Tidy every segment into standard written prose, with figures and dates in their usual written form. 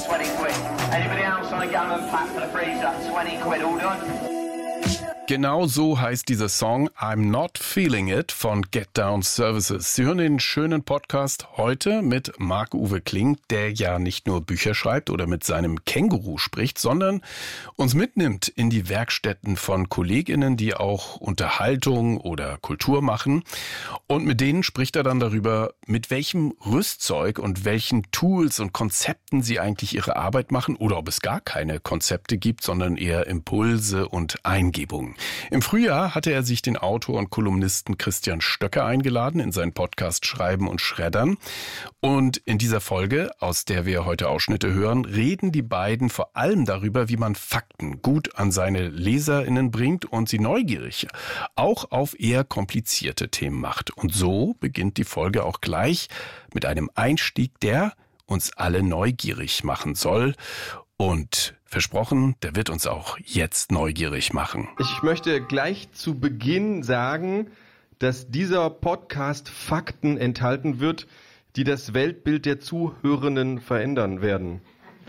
20 quid. Anybody else on a gammon pack for the freezer? 20 quid, all done? Genau so heißt dieser Song I'm Not Feeling It von Get Down Services. Sie hören den schönen Podcast heute mit Marc-Uwe Kling, der ja nicht nur Bücher schreibt oder mit seinem Känguru spricht, sondern uns mitnimmt in die Werkstätten von KollegInnen, die auch Unterhaltung oder Kultur machen. Und mit denen spricht er dann darüber, mit welchem Rüstzeug und welchen Tools und Konzepten sie eigentlich ihre Arbeit machen oder ob es gar keine Konzepte gibt, sondern eher Impulse und Eingebungen. Im Frühjahr hatte er sich den Autor und Kolumnisten Christian Stöcker eingeladen in seinen Podcast Schreiben und Schreddern. Und in dieser Folge, aus der wir heute Ausschnitte hören, reden die beiden vor allem darüber, wie man Fakten gut an seine LeserInnen bringt und sie neugierig auch auf eher komplizierte Themen macht. Und so beginnt die Folge auch gleich mit einem Einstieg, der uns alle neugierig machen soll. Und versprochen, der wird uns auch jetzt neugierig machen. Ich möchte gleich zu Beginn sagen, dass dieser Podcast Fakten enthalten wird, die das Weltbild der Zuhörenden verändern werden.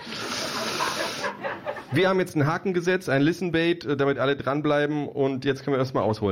Wir haben jetzt einen Haken gesetzt, ein Listen-Bait, damit alle dranbleiben und jetzt können wir erstmal ausholen.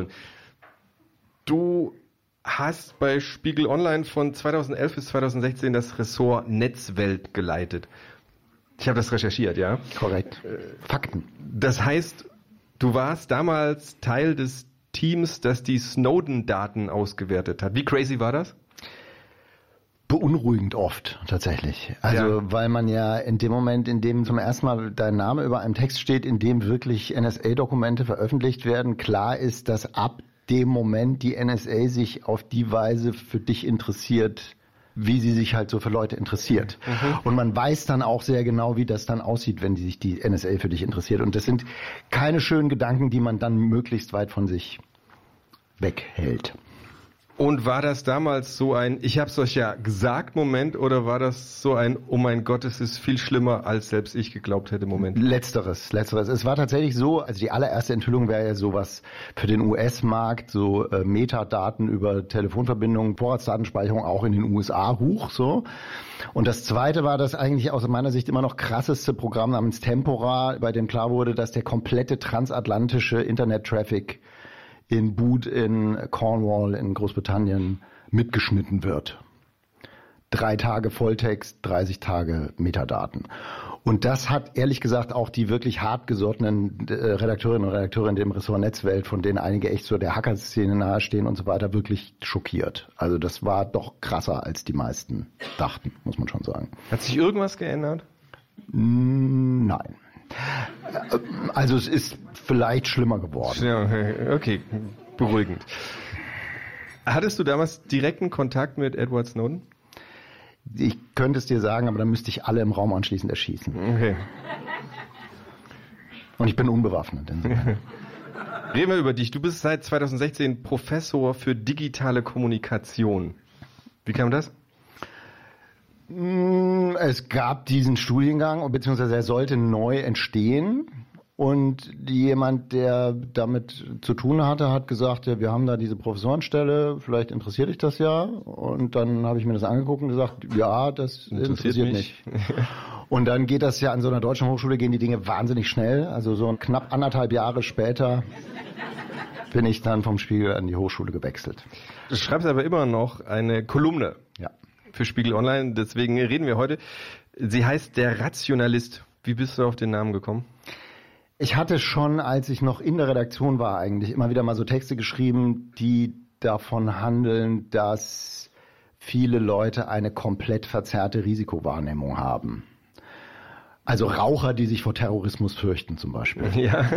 Du hast bei Spiegel Online von 2011 bis 2016 das Ressort Netzwelt geleitet. Ich habe das recherchiert, ja? Korrekt. Fakten. Das heißt, du warst damals Teil des Teams, das die Snowden-Daten ausgewertet hat. Wie crazy war das? Beunruhigend oft, tatsächlich. Also, weil man ja in dem Moment, in dem zum ersten Mal dein Name über einem Text steht, in dem wirklich NSA-Dokumente veröffentlicht werden, klar ist, dass ab dem Moment die NSA sich auf die Weise für dich interessiert, wie sie sich halt so für Leute interessiert. Mhm. Und man weiß dann auch sehr genau, wie das dann aussieht, wenn sich die NSA für dich interessiert. Und das sind keine schönen Gedanken, die man dann möglichst weit von sich weghält. Und war das damals so ein, ich hab's euch ja gesagt Moment, oder war das so ein, oh mein Gott, es ist viel schlimmer, als selbst ich geglaubt hätte Moment? Letzteres. Es war tatsächlich so, also die allererste Enthüllung wäre ja sowas für den US-Markt, so Metadaten über Telefonverbindungen, Vorratsdatenspeicherung auch in den USA hoch, so. Und das zweite war das eigentlich aus meiner Sicht immer noch krasseste Programm namens Tempora, bei dem klar wurde, dass der komplette transatlantische Internet-Traffic in Bute in Cornwall in Großbritannien mitgeschnitten wird. 3 Tage Volltext, 30 Tage Metadaten. Und das hat ehrlich gesagt auch die wirklich hartgesottenen Redakteurinnen und Redakteure in dem Ressort Netzwelt, von denen einige echt so der Hacker-Szene nahestehen und so weiter, wirklich schockiert. Also das war doch krasser, als die meisten dachten, muss man schon sagen. Hat sich irgendwas geändert? Nein. Also es ist vielleicht schlimmer geworden. Ja, okay, beruhigend. Hattest du damals direkten Kontakt mit Edward Snowden? Ich könnte es dir sagen, aber dann müsste ich alle im Raum anschließend erschießen. Okay. Und ich bin unbewaffnet. Reden wir über dich. Du bist seit 2016 Professor für digitale Kommunikation. Wie kam das? Es gab diesen Studiengang, beziehungsweise er sollte neu entstehen. Und jemand, der damit zu tun hatte, hat gesagt, ja, wir haben da diese Professorenstelle, vielleicht interessiert dich das ja. Und dann habe ich mir das angeguckt und gesagt, ja, das interessiert mich. Und dann geht das ja an so einer deutschen Hochschule, gehen die Dinge wahnsinnig schnell. Also so knapp 1,5 Jahre später bin ich dann vom Spiegel an die Hochschule gewechselt. Du schreibst aber immer noch eine Kolumne. Ja. Für Spiegel Online, deswegen reden wir heute. Sie heißt Der Rationalist. Wie bist du auf den Namen gekommen? Ich hatte schon, als ich noch in der Redaktion war eigentlich, immer wieder mal so Texte geschrieben, die davon handeln, dass viele Leute eine komplett verzerrte Risikowahrnehmung haben. Also Raucher, die sich vor Terrorismus fürchten zum Beispiel. Ja.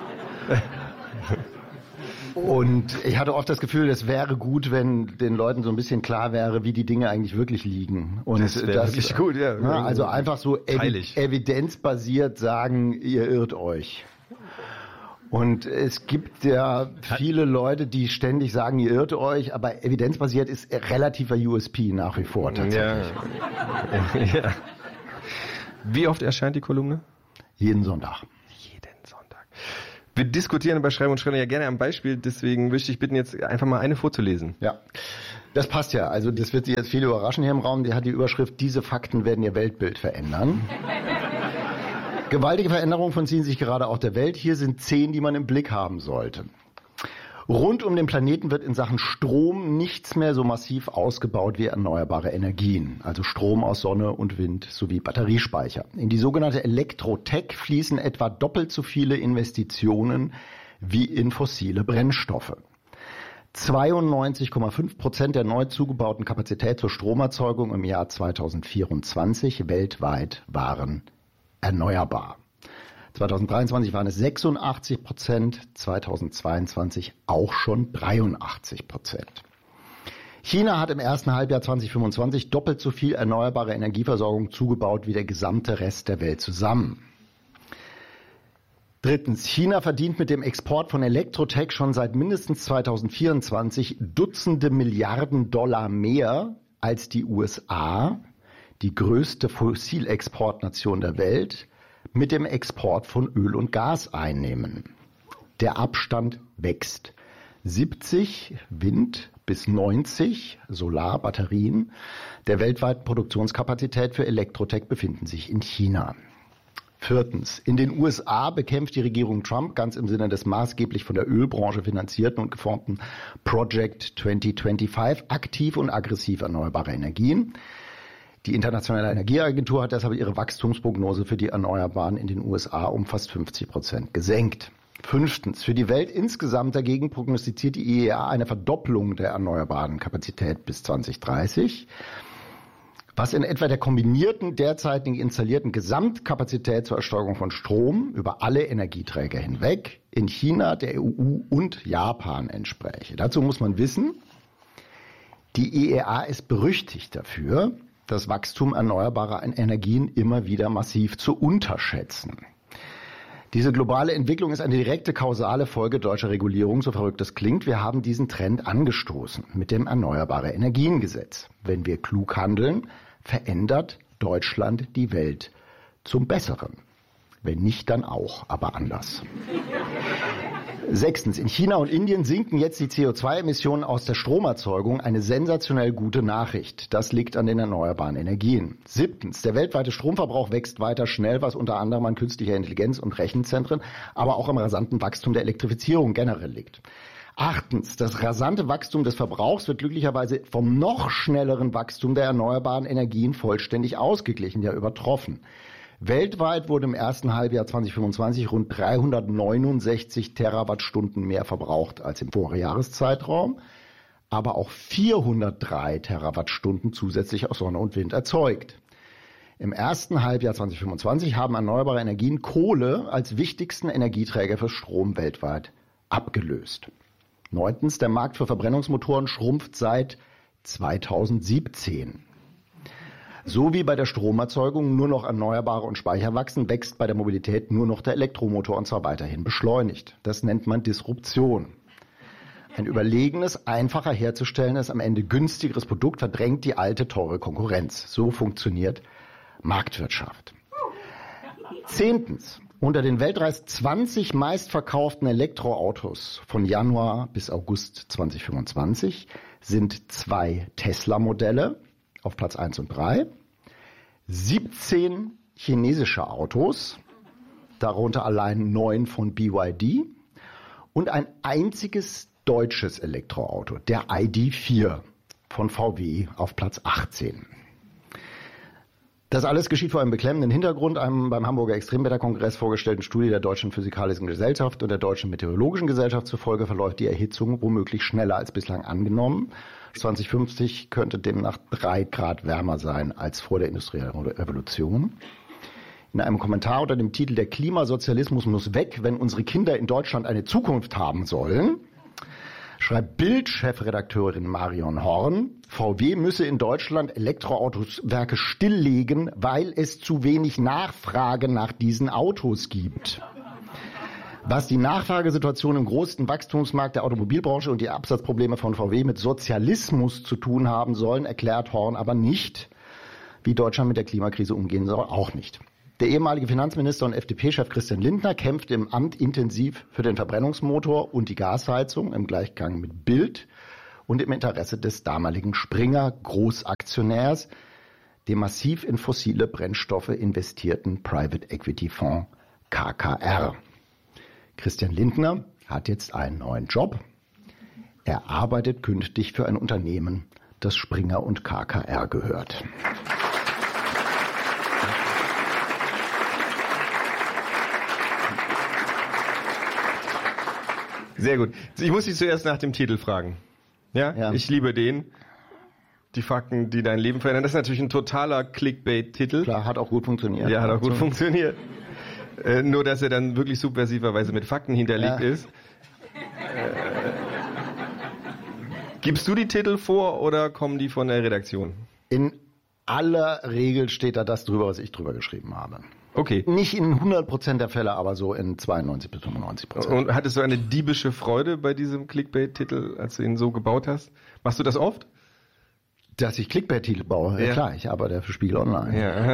Und ich hatte oft das Gefühl, es wäre gut, wenn den Leuten so ein bisschen klar wäre, wie die Dinge eigentlich wirklich liegen. Und das wäre wirklich gut, ja. Also einfach so evidenzbasiert sagen, ihr irrt euch. Und es gibt ja viele Leute, die ständig sagen, ihr irrt euch, aber evidenzbasiert ist relativer USP nach wie vor tatsächlich. Ja. Wie oft erscheint die Kolumne? Jeden Sonntag. Wir diskutieren bei Schreiben und Schreddern ja gerne am Beispiel, deswegen würde ich dich bitten, jetzt einfach mal eine vorzulesen. Ja, das passt ja. Also das wird Sie jetzt viele überraschen hier im Raum. Die hat die Überschrift, diese Fakten werden Ihr Weltbild verändern. Gewaltige Veränderungen vollziehen sich gerade auf der Welt. Hier sind 10, die man im Blick haben sollte. Rund um den Planeten wird in Sachen Strom nichts mehr so massiv ausgebaut wie erneuerbare Energien, also Strom aus Sonne und Wind sowie Batteriespeicher. In die sogenannte Elektrotech fließen etwa doppelt so viele Investitionen wie in fossile Brennstoffe. 92,5% der neu zugebauten Kapazität zur Stromerzeugung im Jahr 2024 weltweit waren erneuerbar. 2023 waren es 86%, 2022 auch schon 83%. China hat im ersten Halbjahr 2025 doppelt so viel erneuerbare Energieversorgung zugebaut wie der gesamte Rest der Welt zusammen. Drittens, China verdient mit dem Export von Elektrotech schon seit mindestens 2024 Dutzende Milliarden Dollar mehr als die USA, die größte Fossilexportnation der Welt, mit dem Export von Öl und Gas einnehmen. Der Abstand wächst. 70 Wind bis 90 Solarbatterien der weltweiten Produktionskapazität für Elektrotech befinden sich in China. Viertens, in den USA bekämpft die Regierung Trump ganz im Sinne des maßgeblich von der Ölbranche finanzierten und geformten Project 2025 aktiv und aggressiv erneuerbare Energien. Die Internationale Energieagentur hat deshalb ihre Wachstumsprognose für die Erneuerbaren in den USA um fast 50% gesenkt. Fünftens, für die Welt insgesamt dagegen prognostiziert die IEA eine Verdopplung der erneuerbaren Kapazität bis 2030, was in etwa der kombinierten derzeitigen installierten Gesamtkapazität zur Erzeugung von Strom über alle Energieträger hinweg in China, der EU und Japan entspräche. Dazu muss man wissen, die IEA ist berüchtigt dafür, das Wachstum erneuerbarer Energien immer wieder massiv zu unterschätzen. Diese globale Entwicklung ist eine direkte kausale Folge deutscher Regulierung, so verrückt es klingt. Wir haben diesen Trend angestoßen mit dem Erneuerbare Energiengesetz. Wenn wir klug handeln, verändert Deutschland die Welt zum Besseren. Wenn nicht, dann auch, aber anders. Sechstens, in China und Indien sinken jetzt die CO2-Emissionen aus der Stromerzeugung. Eine sensationell gute Nachricht. Das liegt an den erneuerbaren Energien. Siebtens, der weltweite Stromverbrauch wächst weiter schnell, was unter anderem an künstlicher Intelligenz und Rechenzentren, aber auch am rasanten Wachstum der Elektrifizierung generell liegt. Achtens, das rasante Wachstum des Verbrauchs wird glücklicherweise vom noch schnelleren Wachstum der erneuerbaren Energien vollständig ausgeglichen, ja übertroffen. Weltweit wurde im ersten Halbjahr 2025 rund 369 Terawattstunden mehr verbraucht als im Vorjahreszeitraum, aber auch 403 Terawattstunden zusätzlich aus Sonne und Wind erzeugt. Im ersten Halbjahr 2025 haben erneuerbare Energien Kohle als wichtigsten Energieträger für Strom weltweit abgelöst. Neuntens, der Markt für Verbrennungsmotoren schrumpft seit 2017. So wie bei der Stromerzeugung nur noch Erneuerbare und Speicher wachsen, wächst bei der Mobilität nur noch der Elektromotor und zwar weiterhin beschleunigt. Das nennt man Disruption. Ein überlegenes, einfacher herzustellendes, am Ende günstigeres Produkt verdrängt die alte, teure Konkurrenz. So funktioniert Marktwirtschaft. Zehntens, unter den weltweit 20 meistverkauften Elektroautos von Januar bis August 2025 sind 2 Tesla-Modelle auf Platz 1 und 3, 17 chinesische Autos, darunter allein 9 von BYD und ein einziges deutsches Elektroauto, der ID.4 von VW auf Platz 18. Das alles geschieht vor einem beklemmenden Hintergrund, einem beim Hamburger Extremwetterkongress vorgestellten Studie der Deutschen Physikalischen Gesellschaft und der Deutschen Meteorologischen Gesellschaft zufolge verläuft die Erhitzung womöglich schneller als bislang angenommen. 2050 könnte demnach 3 Grad wärmer sein als vor der industriellen Revolution. In einem Kommentar unter dem Titel "Der Klimasozialismus muss weg, wenn unsere Kinder in Deutschland eine Zukunft haben sollen", schreibt Bild-Chefredakteurin Marion Horn, VW müsse in Deutschland Elektroautowerke stilllegen, weil es zu wenig Nachfrage nach diesen Autos gibt. Was die Nachfragesituation im größten Wachstumsmarkt der Automobilbranche und die Absatzprobleme von VW mit Sozialismus zu tun haben sollen, erklärt Horn aber nicht. Wie Deutschland mit der Klimakrise umgehen soll, auch nicht. Der ehemalige Finanzminister und FDP-Chef Christian Lindner kämpft im Amt intensiv für den Verbrennungsmotor und die Gasheizung im Gleichgang mit Bild und im Interesse des damaligen Springer-Großaktionärs, dem massiv in fossile Brennstoffe investierten Private Equity Fonds KKR. Christian Lindner hat jetzt einen neuen Job. Er arbeitet künftig für ein Unternehmen, das Springer und KKR gehört. Sehr gut. Ich muss dich zuerst nach dem Titel fragen. Ja? Ich liebe den. Die Fakten, die dein Leben verändern. Das ist natürlich ein totaler Clickbait-Titel. Klar, hat auch gut funktioniert. Ja, hat auch gut funktioniert. Nur, dass er dann wirklich subversiverweise mit Fakten hinterlegt ist. Gibst du die Titel vor oder kommen die von der Redaktion? In aller Regel steht da das drüber, was ich drüber geschrieben habe. Okay. Nicht in 100% der Fälle, aber so in 92 bis 95%. Und hattest du eine diebische Freude bei diesem Clickbait-Titel, als du ihn so gebaut hast? Machst du das oft? Dass ich Clickbait-Titel baue? Ja klar, ich arbeite für Spiegel Online. Ja.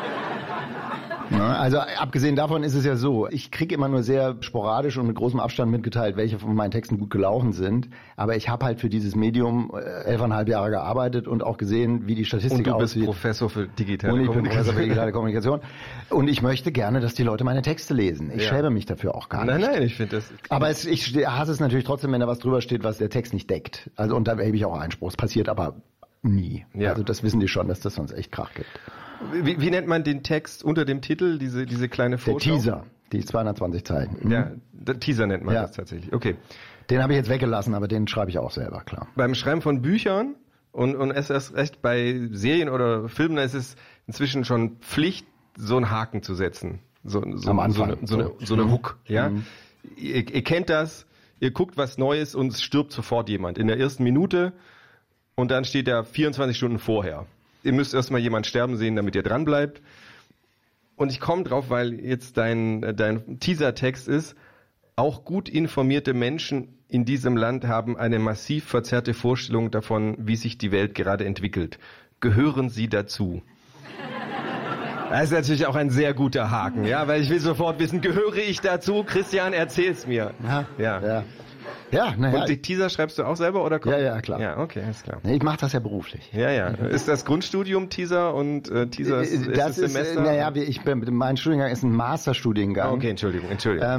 Also abgesehen davon ist es ja so, ich kriege immer nur sehr sporadisch und mit großem Abstand mitgeteilt, welche von meinen Texten gut gelaufen sind. Aber ich habe halt für dieses Medium 11,5 Jahre gearbeitet und auch gesehen, wie die Statistik aussieht. Und du bist Professor für digitale Kommunikation. Und ich bin Professor für digitale Kommunikation. Und ich möchte gerne, dass die Leute meine Texte lesen. Ich schäme mich dafür auch gar nicht. Nein, ich finde das... Aber ich hasse es natürlich trotzdem, wenn da was drüber steht, was der Text nicht deckt. Also und da erhebe ich auch Einspruch. Es passiert aber nie. Ja. Also das wissen die schon, dass das sonst echt Krach gibt. Wie nennt man den Text unter dem Titel, diese kleine Vorschau? Der Teaser, die 220 Zeilen. Mhm. Ja, der Teaser nennt man das tatsächlich. Okay. Den habe ich jetzt weggelassen, aber den schreibe ich auch selber, klar. Beim Schreiben von Büchern und erst recht bei Serien oder Filmen, da ist es inzwischen schon Pflicht, so einen Haken zu setzen. Am Anfang. So eine Hook. Ja? Ihr kennt das, ihr guckt was Neues und es stirbt sofort jemand. In der ersten Minute und dann steht er 24 Stunden vorher. Ihr müsst erstmal jemand sterben sehen, damit ihr dran bleibt. Und ich komme drauf, weil jetzt dein Teaser-Text ist, auch gut informierte Menschen in diesem Land haben eine massiv verzerrte Vorstellung davon, wie sich die Welt gerade entwickelt. Gehören Sie dazu? Das ist natürlich auch ein sehr guter Haken, ja, weil ich will sofort wissen, gehöre ich dazu? Christian, erzähl's mir. Ja. Und die Teaser schreibst du auch selber oder? Ja, klar. Ja, okay, ist klar. Ich mache das ja beruflich. Ja. Ist das Grundstudium Teaser und Teaser ist das Semester? Mein Studiengang ist ein Masterstudiengang. Okay, Entschuldigung.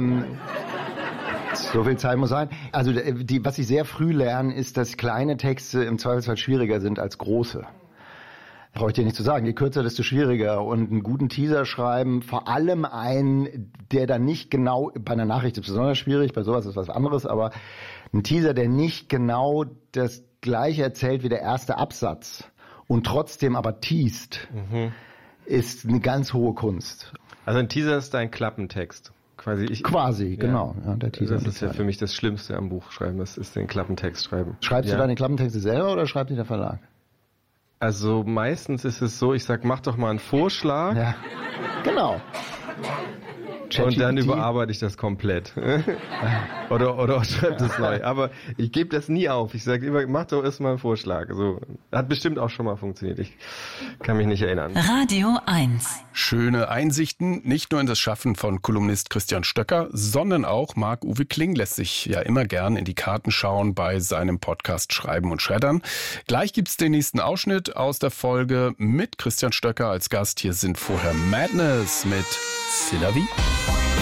So viel Zeit muss sein. Also was ich sehr früh lerne, ist, dass kleine Texte im Zweifelsfall schwieriger sind als große. Brauche ich dir nicht zu sagen. Je kürzer, desto schwieriger. Und einen guten Teaser schreiben, vor allem einen, der dann nicht genau, bei einer Nachricht ist es besonders schwierig, bei sowas ist was anderes, aber ein Teaser, der nicht genau das Gleiche erzählt wie der erste Absatz und trotzdem aber teast, ist eine ganz hohe Kunst. Also ein Teaser ist dein Klappentext. Genau. Ja, der Teaser. Das ist ja für mich das Schlimmste am Buchschreiben, das ist den Klappentext schreiben. Schreibst du deine Klappentexte selber oder schreibt die der Verlag? Also meistens ist es so, ich sag, mach doch mal einen Vorschlag. Ja, genau. Und dann überarbeite ich das komplett. oder schreibe das neu. Aber ich gebe das nie auf. Ich sage immer, mach doch erstmal einen Vorschlag. So, hat bestimmt auch schon mal funktioniert. Ich kann mich nicht erinnern. Radio 1. Schöne Einsichten, nicht nur in das Schaffen von Kolumnist Christian Stöcker, sondern auch Marc-Uwe Kling lässt sich ja immer gern in die Karten schauen bei seinem Podcast Schreiben und Schreddern. Gleich gibt's den nächsten Ausschnitt aus der Folge mit Christian Stöcker als Gast. Hier sind vorher Madness mit C'est la vie.